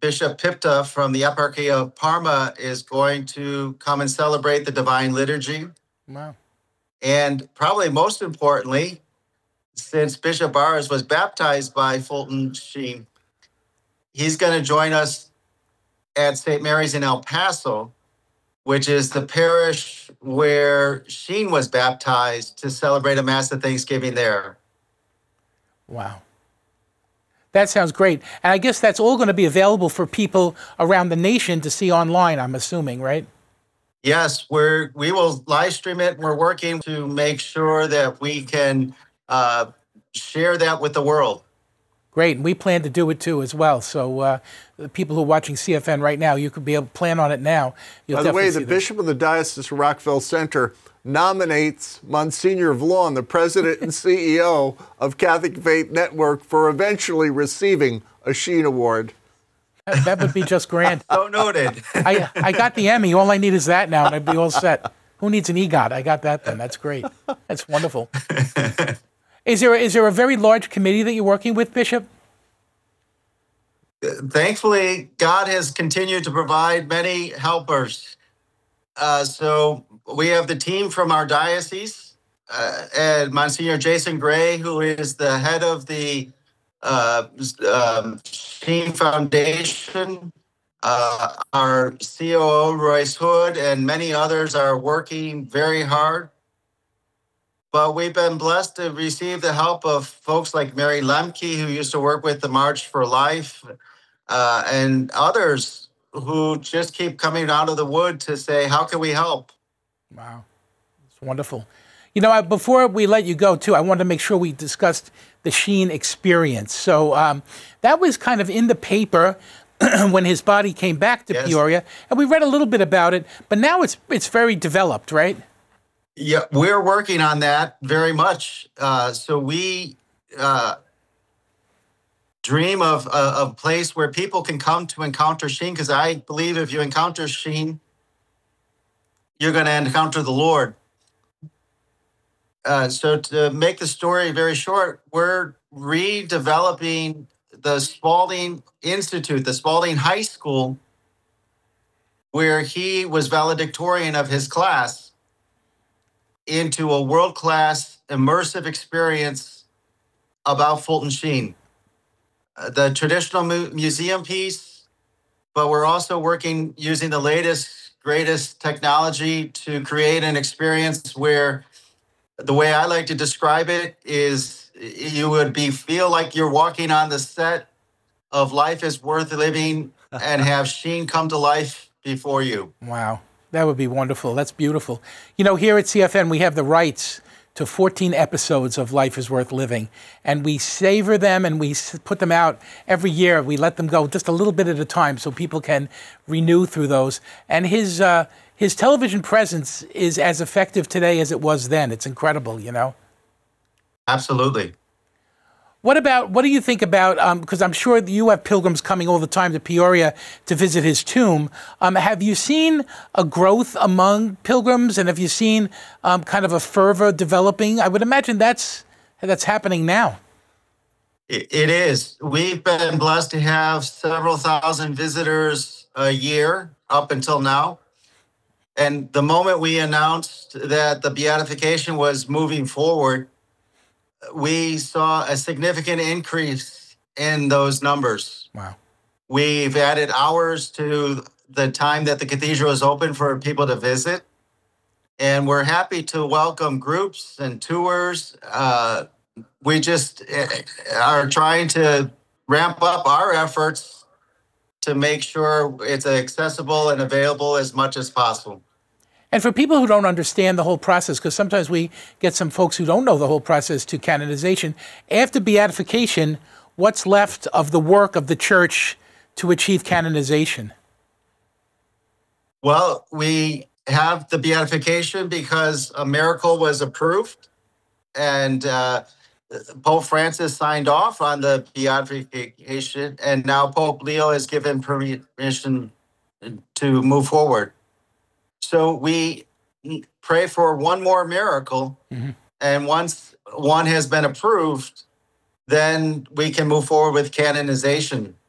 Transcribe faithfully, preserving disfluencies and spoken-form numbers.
Bishop Pipta from the Eparchy of Parma is going to come and celebrate the Divine Liturgy. Wow. And probably most importantly, since Bishop Barres was baptized by Fulton Sheen, he's going to join us at Saint Mary's in El Paso, which is the parish where Sheen was baptized, to celebrate a Mass of Thanksgiving there. Wow. That sounds great. And I guess that's all going to be available for people around the nation to see online, I'm assuming, right? Yes, we're, we will live stream it. We're working to make sure that we can uh, share that with the world. Great, and we plan to do it too as well. So uh, the people who are watching C F N right now, you could be able to plan on it now. You'll By the way, the this. Bishop of the Diocese of Rockville Center nominates Monsignor Vlon, the President and C E O of Catholic Faith Network, for eventually receiving a Sheen Award. That, that would be just grand. So noted. I, I got the Emmy. All I need is that now, and I'd be all set. Who needs an EGOT? I got that then. That's great. That's wonderful. Is there, is there a very large committee that you're working with, Bishop? Thankfully, God has continued to provide many helpers. Uh, so we have the team from our diocese, uh, and Monsignor Jason Gray, who is the head of the uh, um, Sheen Foundation. Uh, our C O O, Royce Hood, and many others are working very hard. But we've been blessed to receive the help of folks like Mary Lemke, who used to work with the March for Life, uh, and others who just keep coming out of the wood to say, how can we help? Wow, it's wonderful. You know, I, before we let you go, too, I wanted to make sure we discussed the Sheen experience. So um, that was kind of in the paper when his body came back to yes. Peoria, and we read a little bit about it, but now it's it's very developed, right? Yeah, we're working on that very much. Uh, so we uh, dream of a, a place where people can come to encounter Sheen, because I believe if you encounter Sheen, you're going to encounter the Lord. Uh, so to make the story very short, we're redeveloping the Spalding Institute, the Spalding High School, where he was valedictorian of his class, into a world-class immersive experience about Fulton Sheen. Uh, the traditional mu museum piece, but we're also working using the latest, greatest technology to create an experience where the way I like to describe it is you would be feel like you're walking on the set of Life is Worth Living and have Sheen come to life before you. Wow. That would be wonderful. That's beautiful. You know, here at C F N, we have the rights to fourteen episodes of Life is Worth Living, and we savor them and we put them out every year. We let them go just a little bit at a time so people can renew through those. And his uh, his television presence is as effective today as it was then. It's incredible, you know? Absolutely. What about, what do you think about, because um, I'm sure you have pilgrims coming all the time to Peoria to visit his tomb. Um, have you seen a growth among pilgrims, and have you seen um, kind of a fervor developing? I would imagine that's, that's happening now. It, it is. We've been blessed to have several thousand visitors a year up until now. And the moment we announced that the beatification was moving forward, we saw a significant increase in those numbers. Wow. We've added hours to the time that the cathedral is open for people to visit. And we're happy to welcome groups and tours. Uh, we just are trying to ramp up our efforts to make sure it's accessible and available as much as possible. And for people who don't understand the whole process, because sometimes we get some folks who don't know the whole process to canonization, after beatification, what's left of the work of the church to achieve canonization? Well, we have the beatification because a miracle was approved, and uh, Pope Francis signed off on the beatification, and now Pope Leo has given permission to move forward. So we pray for one more miracle, mm-hmm. and once one has been approved, then we can move forward with canonization.